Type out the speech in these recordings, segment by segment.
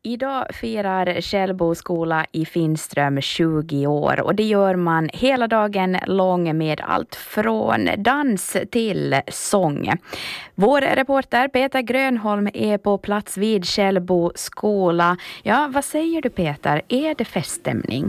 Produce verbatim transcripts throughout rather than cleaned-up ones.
Idag firar Källbo skola i Finström tjugo år och det gör man hela dagen lång med allt från dans till sång. Vår reporter Peter Grönholm är på plats vid Källbo skola. Ja, vad säger du Peter? Är det feststämning?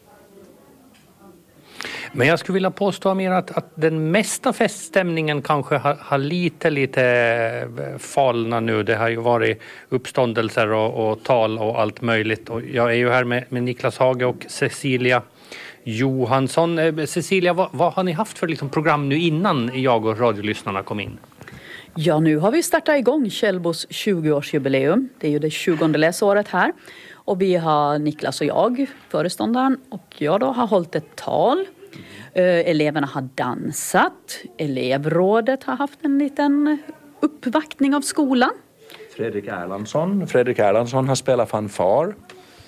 Men jag skulle vilja påstå mer att, att den mesta feststämningen kanske har, har lite, lite falna nu. Det har ju varit uppståndelser och, och tal och allt möjligt. Och jag är ju här med, med Niklas Hage och Cecilia Johansson. Cecilia, vad, vad har ni haft för liksom program nu innan jag och radiolyssnarna kom in? Ja, nu har vi startat igång Källbos tjugo-årsjubileum. Det är ju det tjugonde läsåret här. Och vi har Niklas och jag, föreståndaren, och jag då har hållit ett tal. Eh, eleverna har dansat. Elevrådet har haft en liten uppvaktning av skolan. Fredrik Erlandsson. Fredrik Erlandsson har spelat fanfar.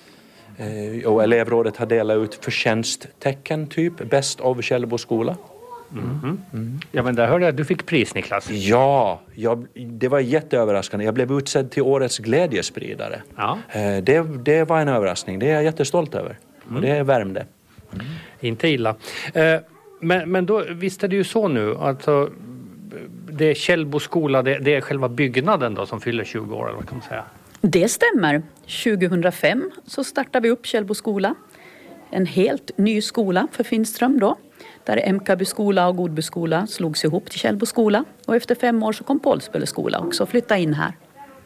Eh, och elevrådet har delat ut förtjänsttecken, typ Best of Källbo skola. Mm. Mm. Ja, men där hörde jag att du fick pris, Niklas. Ja, jag, det var jätteöverraskande. Jag blev utsedd till årets glädjespridare. Ja. Eh, det, det var en överraskning. Det är jag jättestolt över. Mm. Och det är värmde. Mm. Inte illa. Eh, men, men då visst är det ju så nu. Alltså, det är Källbo skola, det, det är själva byggnaden då som fyller tjugo år, eller vad kan man säga? Det stämmer. tjugohundrafem så startade vi upp Källbo skola. En helt ny skola för Finström då. Där Emkaby skola och Godby skola slogs ihop till Källbo skola. Och efter fem år så kom Pålsböle skola också och flyttade in här.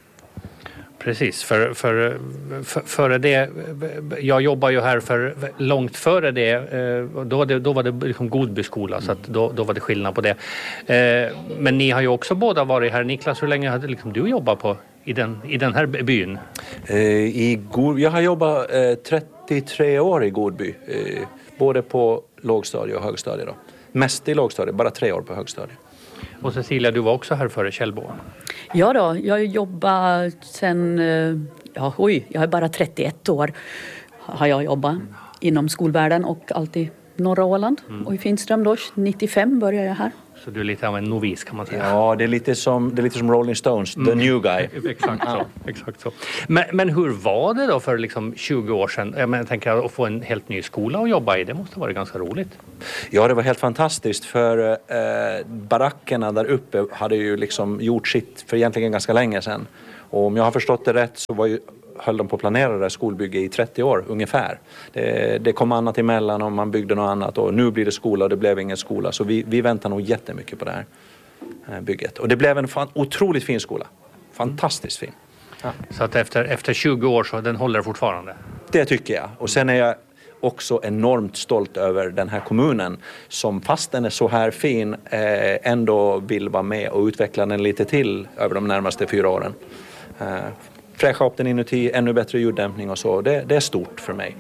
Precis, för, för, för, före det, jag jobbar ju här för långt före det, då var det, då var det liksom Godby skola, så att då, då var det skillnad på det. Men ni har ju också båda varit här. Niklas, hur länge hade liksom du jobbat på i den, i den här byn? I God, jag har jobbat trettiotre år i Godby, både på lågstadie och högstadie då. Mest i lågstadie, bara tre år på högstadie. Och Cecilia, du var också här före Källbo. Ja då, jag jobbar sen, ja oj, jag är bara trettioett år har jag jobbat inom skolvärlden och alltid norra Åland. Mm. Och i Finström då, nittiofem började jag här. Så du är lite av en novis kan man säga. Ja, det är lite som, det är lite som Rolling Stones, mm. the new guy. Exakt så. Exakt så. Men, men hur var det då för liksom tjugo år sedan? Jag, menar, jag tänker att få en helt ny skola att jobba i, det måste vara ganska roligt. Ja, det var helt fantastiskt för eh, barackerna där uppe hade ju liksom gjort sitt för egentligen ganska länge sedan. Och om jag har förstått det rätt så var ju höll de på att planera det här skolbygge i trettio år ungefär. Det, det kom annat emellan och man byggde något annat och nu blir det skola och det blev ingen skola. Så vi, vi väntar nog jättemycket på det här bygget. Och det blev en fan, otroligt fin skola. Fantastiskt fin. Ja. Så att efter, efter tjugo år så den håller fortfarande? Det tycker jag. Och sen är jag också enormt stolt över den här kommunen som fast den är så här fin eh, ändå vill vara med och utveckla den lite till över de närmaste fyra åren. Eh, fräscha upp den inuti, ännu bättre ljuddämpning och så. Det, det är stort för mig.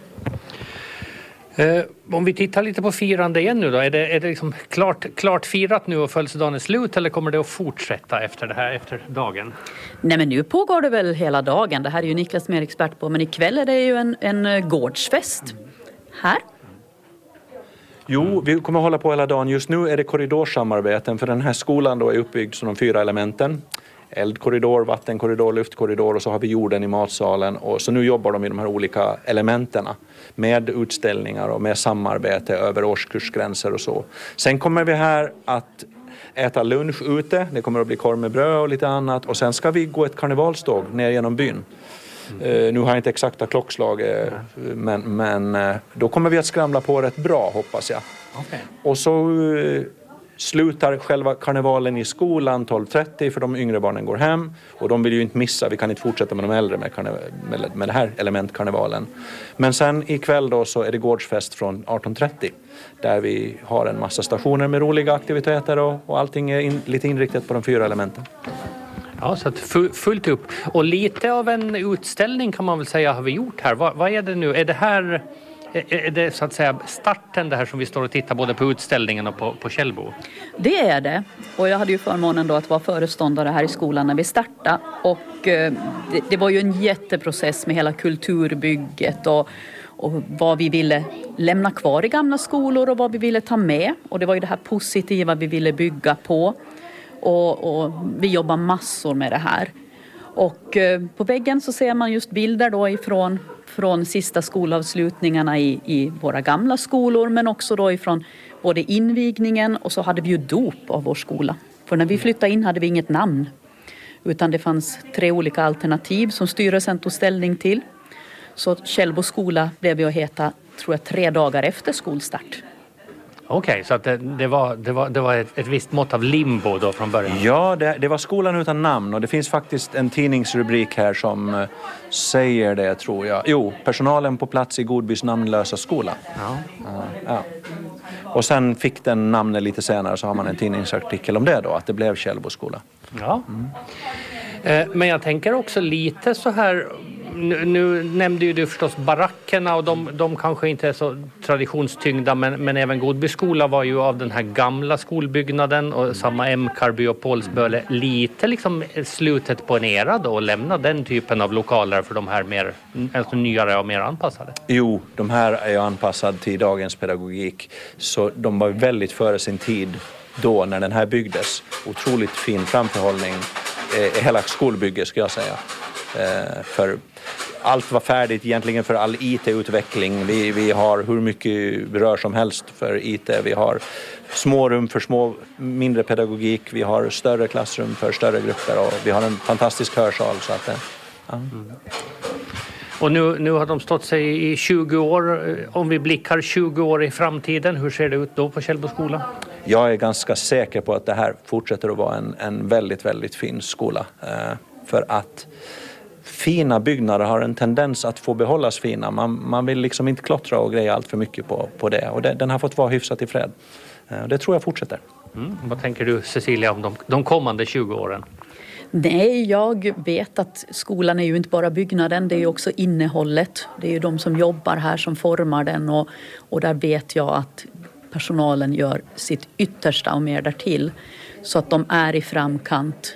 Eh, om vi tittar lite på firande igen nu då. Är det, är det liksom klart, klart firat nu och födelsedagen är slut eller kommer det att fortsätta efter det här, efter dagen? Nej, men nu pågår det väl hela dagen. Det här är ju Niklas mer expert på. Men ikväll är det ju en, en gårdsfest. Mm. Här. Jo, vi kommer att hålla på hela dagen. Just nu är det korridorsamarbeten för den här skolan då är uppbyggd som de fyra elementen. Eldkorridor, vattenkorridor, luftkorridor och så har vi jorden i matsalen. Och så nu jobbar de i de här olika elementerna med utställningar och med samarbete över årskursgränser och så. Sen kommer vi här att äta lunch ute. Det kommer att bli korv med bröd och lite annat. Och sen ska vi gå ett karnevalståg ner genom byn. Mm. Uh, nu har jag inte exakta klockslag, uh, men, men uh, då kommer vi att skramla på rätt bra, hoppas jag. Okay. Och så uh, slutar själva karnevalen i skolan tolv trettio för de yngre barnen går hem. Och de vill ju inte missa, vi kan inte fortsätta med de äldre med, karne- med, med det här elementkarnevalen. Men sen ikväll då så är det gårdsfest från arton trettio. Där vi har en massa stationer med roliga aktiviteter och, och allting är in, lite inriktat på de fyra elementen. Ja, så att fullt upp. Och lite av en utställning kan man väl säga har vi gjort här. Vad, vad är det nu? Är det här är det så att säga starten det här som vi står och tittar både på utställningen och på, på Källbo? Det är det. Och jag hade ju förmånen då att vara föreståndare här i skolan när vi startade. Och eh, det, det var ju en jätteprocess med hela kulturbygget och, och vad vi ville lämna kvar i gamla skolor och vad vi ville ta med. Och det var ju det här positiva vi ville bygga på. Och, och vi jobbar massor med det här. Och eh, på väggen så ser man just bilder då ifrån från sista skolavslutningarna i, i våra gamla skolor, men också då ifrån både invigningen och så hade vi ju dop av vår skola. För när vi flyttade in hade vi inget namn, utan det fanns tre olika alternativ som styrelsen tog ställning till. Så Källbo skola blev ju att heta, tror jag, tre dagar efter skolstart. Okej, okay, så att det, det var, det var, det var ett, ett visst mått av limbo då från början? Ja, det, det var skolan utan namn, och det finns faktiskt en tidningsrubrik här som uh, säger det, tror jag. Jo, personalen på plats i Godbys namnlösa skola. Ja. Uh, ja. Och sen fick den namnet lite senare, så har man en tidningsartikel om det då, att det blev Källbo skola. Ja. Mm. Eh, men jag tänker också lite så här. Nu, nu nämnde ju du förstås barackerna, och de, de kanske inte är så traditionstyngda, men, men även Godby skola var ju av den här gamla skolbyggnaden, och samma Emkarby och Pålsböle, lite liksom slutet på en era då, och lämna den typen av lokaler för de här mer, alltså nyare och mer anpassade. Jo, de här är ju anpassade till dagens pedagogik, så de var väldigt före sin tid då när den här byggdes. Otroligt fin framförhållning, eh, hela skolbygget skulle jag säga. Eh, för allt var färdigt egentligen för all I T-utveckling. Vi, vi har hur mycket rör som helst för I T. Vi har små rum för små, mindre pedagogik. Vi har större klassrum för större grupper, och vi har en fantastisk hörsal. Så att, ja. Mm. Och nu, nu har de stått sig i tjugo år. Om vi blickar tjugo år i framtiden, hur ser det ut då på Källbo skola? Jag är ganska säker på att det här fortsätter att vara en, en väldigt, väldigt fin skola. Eh, för att fina byggnader har en tendens att få behållas fina. Man, man vill liksom inte klottra och greja allt för mycket på, på det. Och det, den har fått vara hyfsat i fred. Eh, det tror jag fortsätter. Mm. Vad tänker du, Cecilia, om de, de kommande tjugo åren? Nej, jag vet att skolan är ju inte bara byggnaden, det är ju också innehållet. Det är ju de som jobbar här som formar den, och, och där vet jag att personalen gör sitt yttersta och mer därtill. Så att de är i framkant,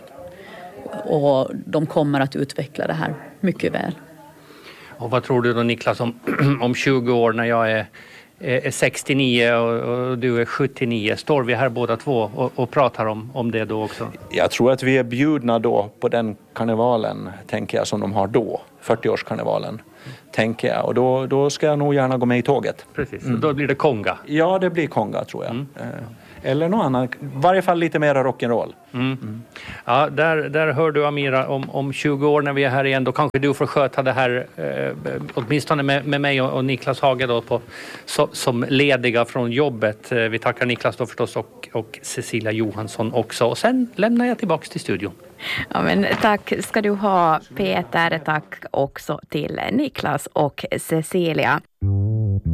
och de kommer att utveckla det här mycket väl. Och vad tror du då, Niklas, om, om tjugo år när jag är, är sextionio och, och du är sjuttionio? Står vi här båda två och, och pratar om, om det då också? Jag tror att vi är bjudna då på den karnevalen, tänker jag, som de har då. fyrtioårskarnevalen, mm. tänker jag. Och då, då ska jag nog gärna gå med i tåget. Precis, mm. Då blir det konga. Ja, det blir konga, tror jag. Mm. Eller något annat. I varje fall lite mer rock'n'roll. Mm. Mm. Ja, där, där hör du, Amira, om, om tjugo år när vi är här igen. Då kanske du får sköta det här, eh, åtminstone med, med mig och, och Niklas Hage då, på, så, som lediga från jobbet. Eh, vi tackar Niklas då förstås, och, och Cecilia Johansson också. Och sen lämnar jag tillbaka till studion. Ja, men tack ska du ha, Peter. Tack också till Niklas och Cecilia.